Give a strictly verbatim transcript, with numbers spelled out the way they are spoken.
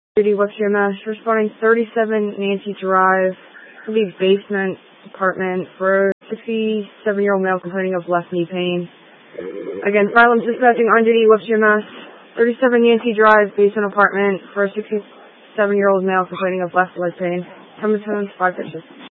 Duty, what's your mess? Responding thirty-seven Nancy Drive, the basement apartment for a sixty-seven-year-old male complaining of left knee pain. Again, Milam dispatching on duty, what's your mess? thirty-seven Nancy Drive, basement apartment for a sixty-seven-year-old male complaining of left leg pain. Coming soon, five pitches.